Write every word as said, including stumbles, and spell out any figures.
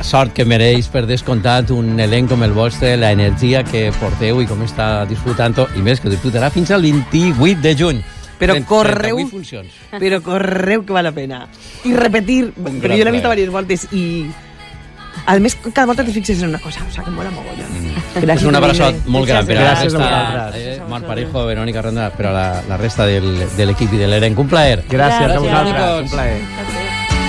sort que mereix per descomptat un elenc com el vostre, la energia que porteu i com està disfrutant-ho, i més que disfrutarà fins al vint-i-vuit de juny. Però correu, funcions. però correu que val la pena. I repetir, Un però gran jo l'he vist plaer. diverses voltes i... A més, cada volta te fixes en una cosa, o sigui, que mola mogollon. Mm. Gràcies, És un abraçat Irene. molt gran per a la Gràcies a resta, vosaltres. eh, Marc Parejo, Verònica Ronda, per a la, la resta del, de l'equip i de l'elenc. Un plaer. Gràcies a Gràcies. vosaltres, un plaer.